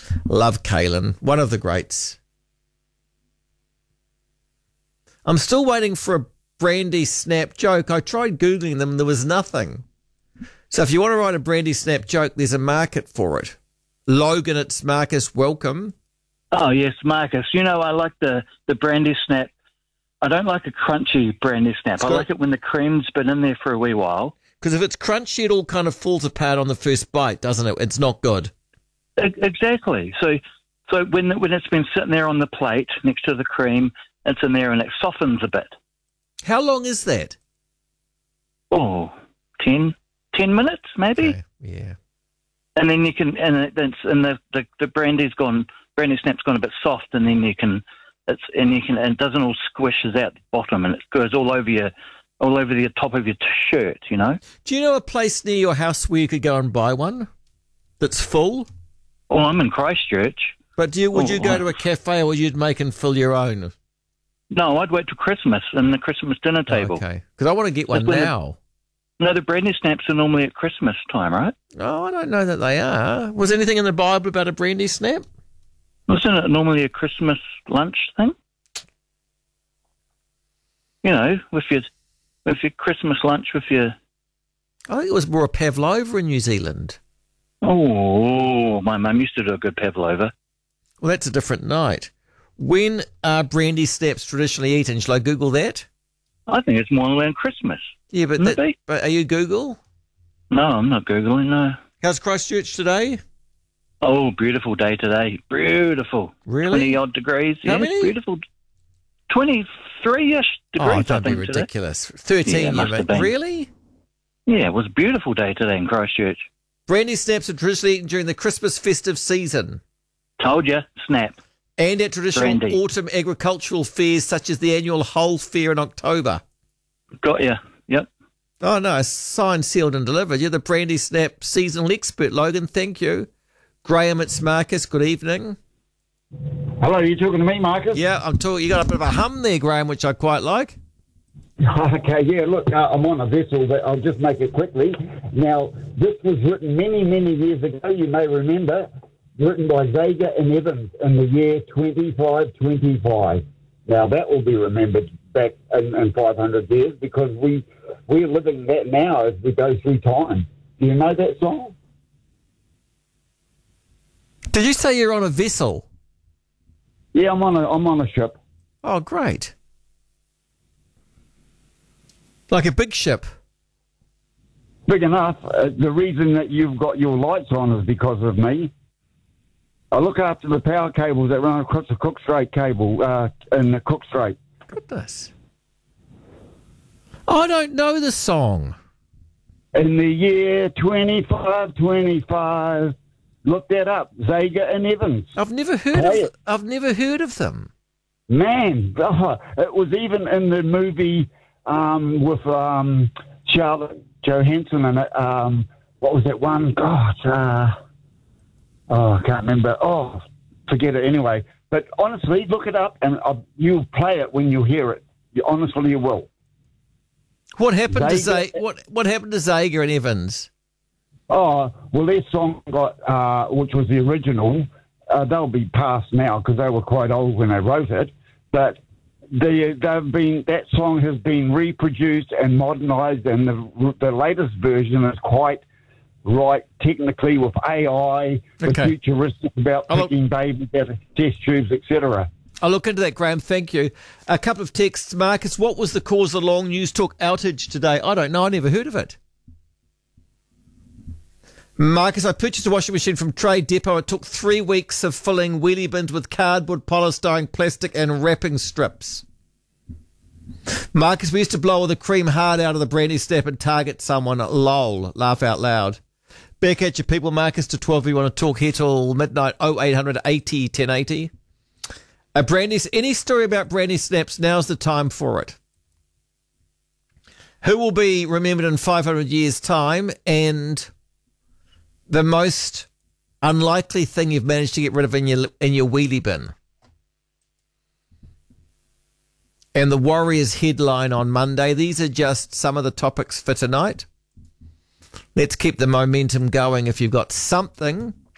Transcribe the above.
Love Kaylin, one of the greats. I'm still waiting for a Brandy Snap joke. I tried Googling them, there was nothing. So if you want to write a Brandy Snap joke, there's a market for it. Logan, it's Marcus, welcome. Oh, yes, Marcus. You know, I like the Brandy Snap. I don't like a crunchy Brandy Snap. I like it when the cream's been in there for a wee while. Because if it's crunchy, it all kind of falls apart on the first bite, doesn't it? It's not good. Exactly. So when it's been sitting there on the plate next to the cream, it's in there and it softens a bit. How long is that? Oh, 10 minutes maybe. Okay. Yeah. And then you can, and the Brandy Snap's gone a bit soft, and then and it doesn't all squishes out the bottom, and it goes all over the top of your shirt, you know. Do you know a place near your house where you could go and buy one that's full? Oh, I'm in Christchurch. But would you go to a cafe, or you'd make and fill your own? No, I'd wait till Christmas and the Christmas dinner table. Okay, because I want to get one now. The Brandy Snaps are normally at Christmas time, right? Oh, I don't know that they are. Was anything in the Bible about a Brandy Snap? Wasn't it normally a Christmas lunch thing? You know, with your Christmas lunch with your... I think it was more a pavlova in New Zealand. Oh, my mum used to do a good pavlova. Well, that's a different night. When are Brandy Snaps traditionally eaten? Shall I Google that? I think it's more around Christmas. Yeah, but are you Google? No, I'm not Googling, no. How's Christchurch today? Oh, beautiful day today. Beautiful. Really? 20-odd degrees. How yes, many? Beautiful. 23-ish degrees, Oh, don't I think, be ridiculous. Today. 13, Yeah, you mean? Really? Yeah, it was a beautiful day today in Christchurch. Brandy Snaps are traditionally eaten during the Christmas festive season. Told you, snap. And at traditional Brandy. autumn agricultural fairs such as the annual Hull Fair in October. Got you. Yep. Oh, no, signed, sealed and delivered. You're the Brandy Snap seasonal expert, Logan. Thank you. Graham, it's Marcus. Good evening. Hello, you talking to me, Marcus? Yeah, I'm talking. You got a bit of a hum there, Graham, which I quite like. Okay, yeah, look, I'm on a vessel, but I'll just make it quickly. Now, this was written many, many years ago, you may remember, written by Zager and Evans in the year 2525. Now, that will be remembered back in 500 years because we're living that now as we go through time. Do you know that song? Did you say you're on a vessel? Yeah, I'm on a ship. Oh, great. Like a big ship. Big enough. The reason that you've got your lights on is because of me. I look after the power cables that run across the Cook Strait cable in the Cook Strait. Goodness. I don't know the song. In the year 2525, look that up. Zager and Evans. I've never heard of them. Man, it was even in the movie with Charlotte Johansson and what was that one? God, I can't remember. Oh, forget it anyway. But honestly, look it up and you'll play it when you hear it. Honestly, you will. What happened to What happened to Zager and Evans? Oh, well, their song got, which was the original, they'll be past now because they were quite old when they wrote it, but that song has been reproduced and modernised, and the latest version is quite right technically with AI, with futuristic about picking babies out of test tubes, etc. I'll look into that, Graham. Thank you. A couple of texts. Marcus, what was the cause of the long news talk outage today? I don't know. I never heard of it. Marcus, I purchased a washing machine from Trade Depot. It took 3 weeks of filling wheelie bins with cardboard, polystyrene, plastic and wrapping strips. Marcus, we used to blow all the cream hard out of the Brandy Snap and target someone. Lol. Laugh out loud. Back at you people, Marcus, to 12 if you want to talk here till midnight. 0800 80 1080. Any story about Brandy Snaps, now's the time for it. Who will be remembered in 500 years' time, and the most unlikely thing you've managed to get rid of in your wheelie bin? And the Warriors headline on Monday. These are just some of the topics for tonight. Let's keep the momentum going. If you've got something